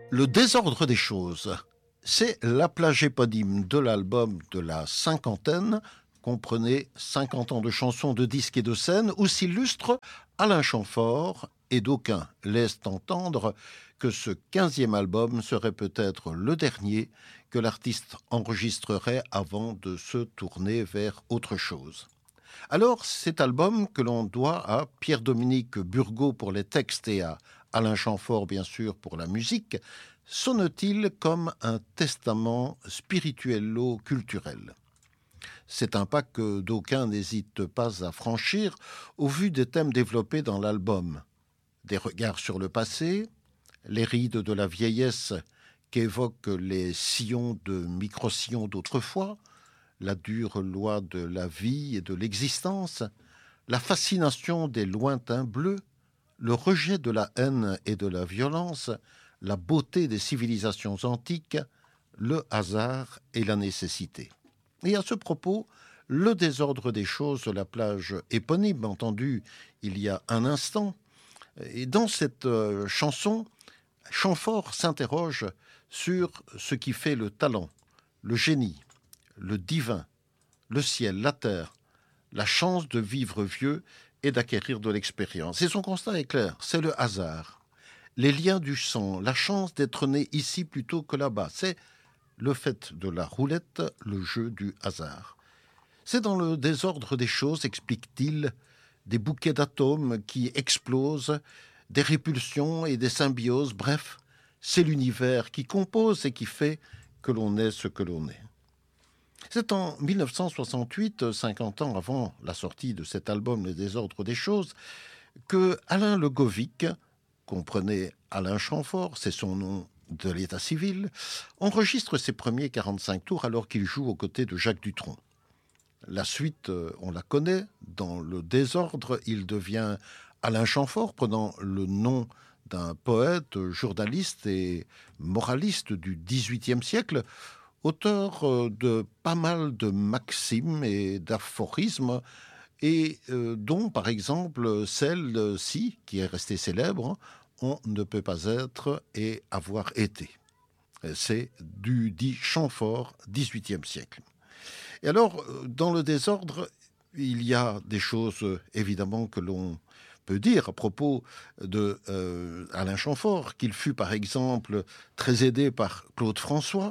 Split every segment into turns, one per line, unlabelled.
Le désordre des choses, c'est la plage éponyme de l'album de la cinquantaine, comprenait 50 ans de chansons, de disques et de scènes, où s'illustre Alain Chamfort, et d'aucuns laissent entendre que ce 15e album serait peut-être le dernier que l'artiste enregistrerait avant de se tourner vers autre chose. Alors, cet album que l'on doit à Pierre-Dominique Burgot pour les textes et à Alain Chamfort, bien sûr, pour la musique, sonne-t-il comme un testament spirituello-culturel. C'est un pas que d'aucuns n'hésitent pas à franchir au vu des thèmes développés dans l'album. Des regards sur le passé, les rides de la vieillesse qu'évoquent les sillons de micro-sillons d'autrefois, la dure loi de la vie et de l'existence, la fascination des lointains bleus, le rejet de la haine et de la violence, la beauté des civilisations antiques, le hasard et la nécessité. Et à ce propos, le désordre des choses, la plage éponyme entendue il y a un instant, et dans cette chanson, Chamfort s'interroge sur ce qui fait le talent, le génie, le divin, le ciel, la terre, la chance de vivre vieux et d'acquérir de l'expérience. Et son constat est clair, c'est le hasard. Les liens du sang, la chance d'être né ici plutôt que là-bas, c'est le fait de la roulette, le jeu du hasard. C'est dans le désordre des choses, explique-t-il, des bouquets d'atomes qui explosent, des répulsions et des symbioses, bref, c'est l'univers qui compose et qui fait que l'on est ce que l'on est. C'est en 1968, 50 ans avant la sortie de cet album Le désordre des choses, que Alain Legovic, comprenez Alain Chamfort, c'est son nom de l'état civil, enregistre ses premiers 45 tours alors qu'il joue aux côtés de Jacques Dutronc. La suite, on la connaît, dans le désordre, il devient Alain Chamfort, prenant le nom d'un poète, journaliste et moraliste du XVIIIe siècle, auteur de pas mal de maximes et d'aphorismes, et dont, par exemple, celle-ci, qui est restée célèbre, on ne peut pas être et avoir été. C'est du dit Chamfort, XVIIIe siècle. Et alors, dans le désordre, il y a des choses, évidemment, que l'on peut dire à propos de Alain Chamfort, qu'il fut, par exemple, très aidé par Claude François,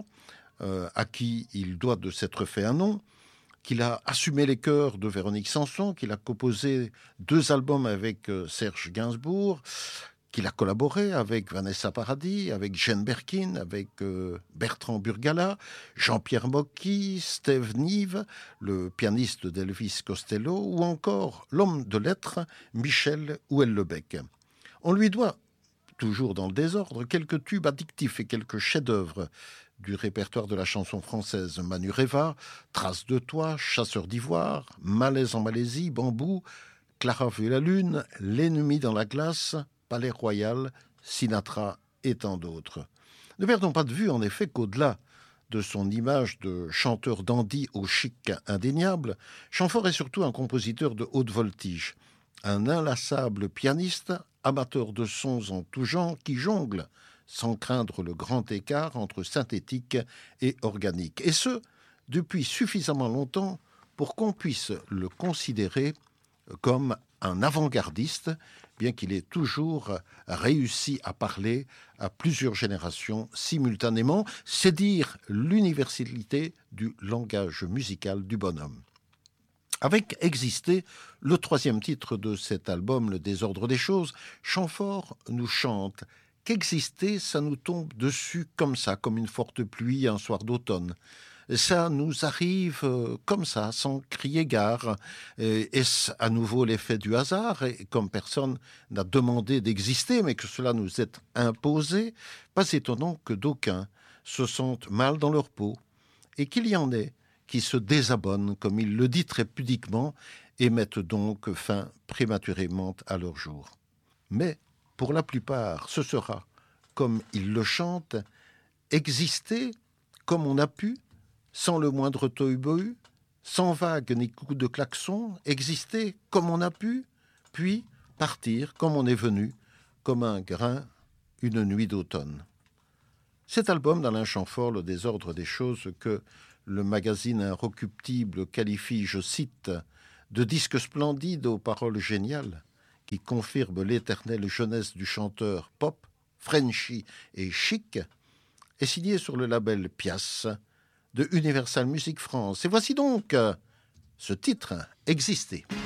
à qui il doit de s'être fait un nom, qu'il a assumé les chœurs de Véronique Sanson, qu'il a composé 2 albums avec Serge Gainsbourg, qu'il a collaboré avec Vanessa Paradis, avec Jane Birkin, avec Bertrand Burgala, Jean-Pierre Mocky, Steve Nive, le pianiste d'Elvis Costello, ou encore l'homme de lettres Michel Houellebecq. On lui doit, toujours dans le désordre, quelques tubes addictifs et quelques chefs-d'œuvre du répertoire de la chanson française. Manu Reva, Trace de toi, Chasseur d'ivoire, Malaise en Malaisie, Bambou, Clara vu la lune, L'ennemi dans la glace, Palais Royal, Sinatra et tant d'autres. Ne perdons pas de vue en effet qu'au-delà de son image de chanteur dandy au chic indéniable, Chamfort est surtout un compositeur de haute voltige, un inlassable pianiste, amateur de sons en tout genre qui jongle sans craindre le grand écart entre synthétique et organique. Et ce, depuis suffisamment longtemps pour qu'on puisse le considérer comme un avant-gardiste, bien qu'il ait toujours réussi à parler à plusieurs générations simultanément. C'est dire l'universalité du langage musical du bonhomme. Avec Exister, le 3e titre de cet album, Le désordre des choses, Chamfort nous chante qu'exister, ça nous tombe dessus comme ça, comme une forte pluie un soir d'automne. Ça nous arrive comme ça, sans crier gare. Est-ce à nouveau l'effet du hasard, et comme personne n'a demandé d'exister, mais que cela nous est imposé, pas étonnant que d'aucuns se sentent mal dans leur peau, et qu'il y en ait qui se désabonnent, comme il le dit très pudiquement, et mettent donc fin prématurément à leur jour. Mais, pour la plupart, ce sera, comme il le chante, exister comme on a pu, sans le moindre tohu-bohu, sans vague ni coup de klaxon, exister comme on a pu, puis partir comme on est venu, comme un grain une nuit d'automne. Cet album d'Alain Chamfort, Le désordre des choses, que le magazine Inrecuptible qualifie, je cite, de disque splendide aux paroles géniales, qui confirme l'éternelle jeunesse du chanteur pop, Frenchy et chic, est signé sur le label Pias de Universal Music France. Et voici donc ce titre, Exister.